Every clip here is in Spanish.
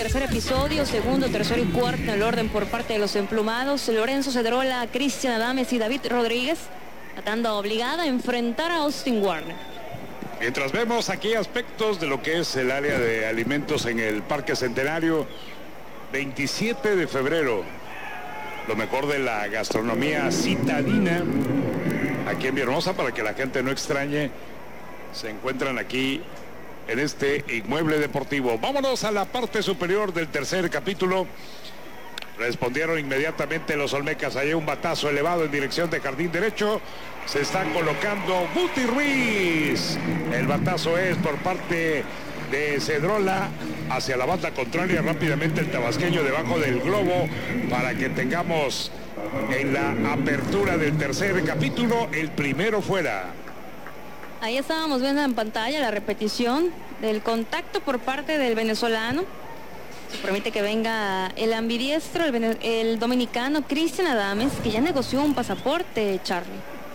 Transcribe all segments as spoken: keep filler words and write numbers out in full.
tercer episodio, segundo, tercero y cuarto en el orden por parte de los emplumados. Lorenzo Cedrola, Cristian Adames y David Rodríguez, tratando obligada a enfrentar a Austin Warner. Mientras vemos aquí aspectos de lo que es el área de alimentos en el Parque Centenario, veintisiete de febrero, lo mejor de la gastronomía citadina aquí en Villahermosa, para que la gente no extrañe, se encuentran aquí en este inmueble deportivo. Vámonos a la parte superior del tercer capítulo. Respondieron inmediatamente los olmecas. Hay un batazo elevado en dirección de jardín derecho. Se está colocando Guti Ruiz. El batazo es por parte de Cedrola hacia la banda contraria. Rápidamente el tabasqueño debajo del globo para que tengamos en la apertura del tercer capítulo el primero fuera. Ahí estábamos viendo en pantalla la repetición del contacto por parte del venezolano. Se permite que venga el ambidiestro, el, el dominicano Cristian Adames, que ya negoció un pasaporte, Charlie.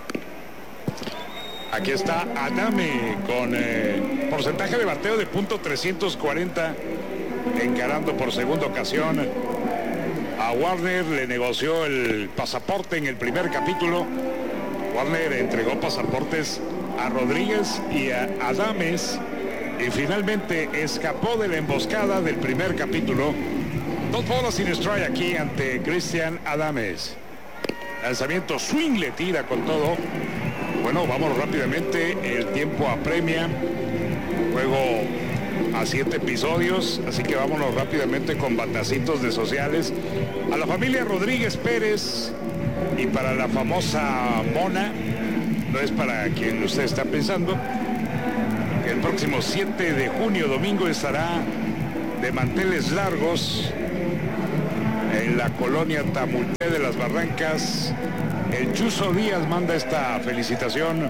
Aquí está Adame con eh, porcentaje de bateo de punto trescientos cuarenta, encarando por segunda ocasión a Warner. Le negoció el pasaporte en el primer capítulo. Warner entregó pasaportes a Rodríguez y a Adames y finalmente escapó de la emboscada del primer capítulo. Dos bolas sin strike aquí ante Cristian Adames. Lanzamiento swing, le tira con todo. Bueno, vamos rápidamente, el tiempo apremia. Juego a siete episodios, así que vámonos rápidamente con batacitos de sociales. A la familia Rodríguez Pérez y para la famosa Mona, no es para quien usted está pensando, que el próximo siete de junio, domingo, estará de manteles largos en la colonia Tamulté de las Barrancas. El Chuzo Díaz manda esta felicitación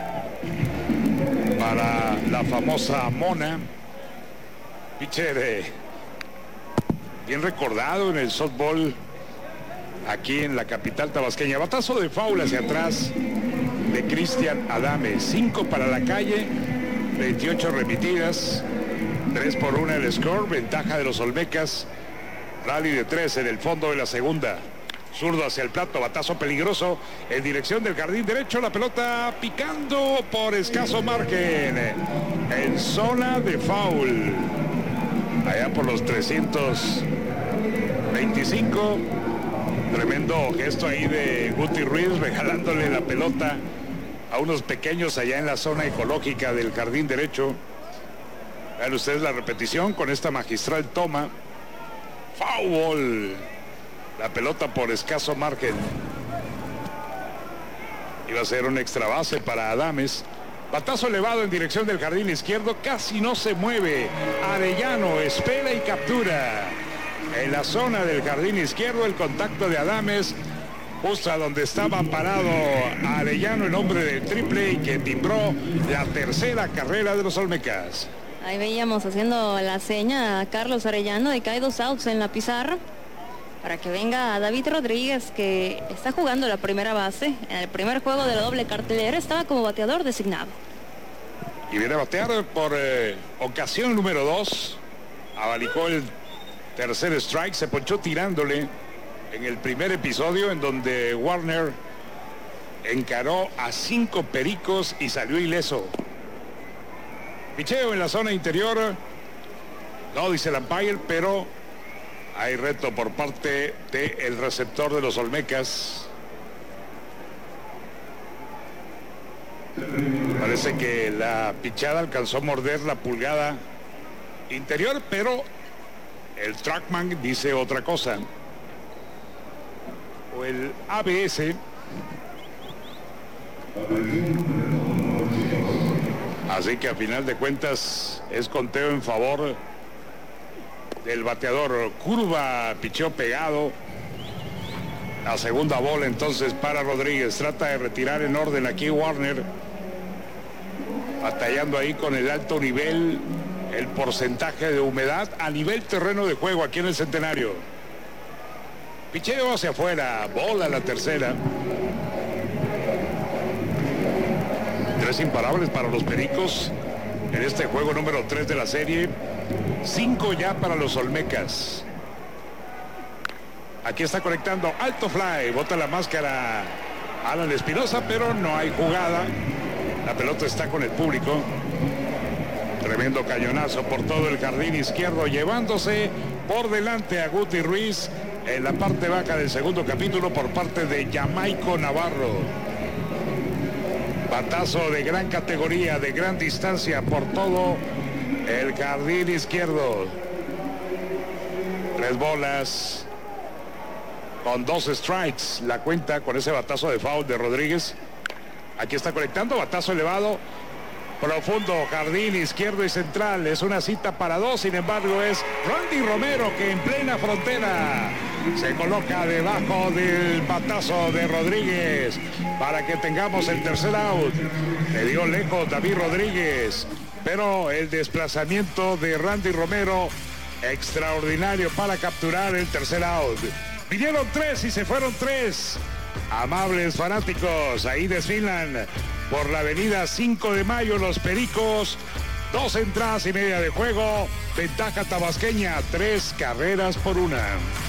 para la famosa Mona. Pitcher eh, bien recordado en el softball aquí en la capital tabasqueña. Batazo de foul hacia atrás de Cristian Adames. cinco para la calle, veintiocho remitidas, tres por una el score, ventaja de los olmecas. Rally de tres en el fondo de la segunda. Zurdo hacia el plato, batazo peligroso en dirección del jardín derecho. La pelota picando por escaso margen en zona de foul. Allá por los trescientos veinticinco. Tremendo gesto ahí de Guti Ruiz, regalándole la pelota a unos pequeños allá en la zona ecológica del jardín derecho. Vean ustedes la repetición con esta magistral toma. Foul. La pelota por escaso margen. Iba a ser un extra base para Adames. Batazo elevado en dirección del jardín izquierdo. Casi no se mueve. Arellano espera y captura. En la zona del jardín izquierdo el contacto de Adames. Justo a donde estaba parado Arellano, el hombre del triple, y que timbró la tercera carrera de los olmecas. Ahí veíamos haciendo la seña a Carlos Arellano de que hay dos outs en la pizarra, para que venga David Rodríguez, que está jugando la primera base. En el primer juego de la doble cartelera estaba como bateador designado. Y viene a batear por eh, ocasión número dos. Abalicó el tercer strike, se ponchó tirándole en el primer episodio, en donde Warner encaró a cinco pericos y salió ileso. Picheo en la zona interior. No dice el umpire, pero hay reto por parte del receptor de los olmecas. Parece que la pichada alcanzó a morder la pulgada interior, pero el trackman dice otra cosa. O el A B S. Así que a final de cuentas es conteo en favor del bateador. Curva, picheo pegado. La segunda bola entonces para Rodríguez. Trata de retirar en orden aquí Warner. Batallando ahí con el alto nivel, el porcentaje de humedad a nivel terreno de juego aquí en el Centenario. Picheo hacia afuera, bola la tercera. Tres imparables para los pericos en este juego número tres de la serie. Cinco ya para los olmecas. Aquí está conectando, alto fly, bota la máscara Alan Espinosa, pero no hay jugada. La pelota está con el público. Tremendo cañonazo por todo el jardín izquierdo, llevándose por delante a Guti Ruiz en la parte baja del segundo capítulo por parte de Jamaico Navarro. Batazo de gran categoría, de gran distancia por todo el jardín izquierdo. Tres bolas con dos strikes. La cuenta con ese batazo de foul de Rodríguez. Aquí está conectando, batazo elevado. Profundo, jardín izquierdo y central. Es una cita para dos, sin embargo es Randy Romero que en plena frontera se coloca debajo del batazo de Rodríguez para que tengamos el tercer out. Le dio lejos David Rodríguez, pero el desplazamiento de Randy Romero extraordinario para capturar el tercer out. Vinieron tres y se fueron tres. Amables fanáticos, ahí desfilan por la avenida cinco de mayo los Pericos. Dos entradas y media de juego. Ventaja tabasqueña, tres carreras por una.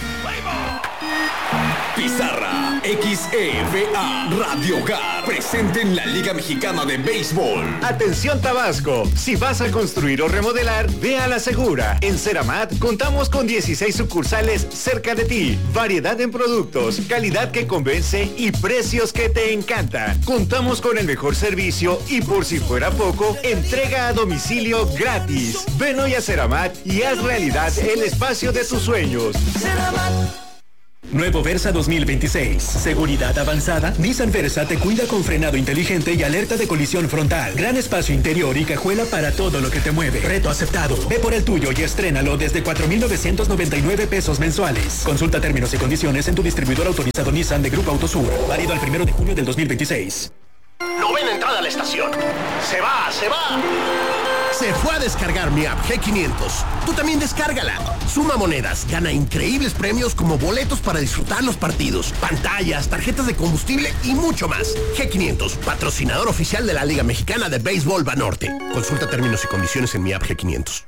Pizarra X E V A Radio Hogar presente en la Liga Mexicana de Béisbol. Atención Tabasco, si vas a construir o remodelar, ve a la segura. En Ceramat contamos con dieciséis sucursales cerca de ti. Variedad en productos, calidad que convence y precios que te encantan. Contamos con el mejor servicio y por si fuera poco, entrega a domicilio gratis. Ven hoy a Ceramat y haz realidad el espacio de tus sueños. Nuevo Versa dos mil veintiséis. Seguridad avanzada. Nissan Versa te cuida con frenado inteligente y alerta de colisión frontal. Gran espacio interior y cajuela para todo lo que te mueve. Reto aceptado. Ve por el tuyo y estrénalo desde cuatro mil novecientos noventa y nueve pesos mensuales. Consulta términos y condiciones en tu distribuidor autorizado Nissan de Grupo Autosur. Válido al primero de junio del dos mil veintiséis. Novena entrada a la estación. Se va, se va. Se fue a descargar mi app G quinientos. Tú también descárgala. Suma monedas, gana increíbles premios como boletos para disfrutar los partidos, pantallas, tarjetas de combustible y mucho más. G quinientos, patrocinador oficial de la Liga Mexicana de Béisbol Banorte. Consulta términos y condiciones en mi app G quinientos.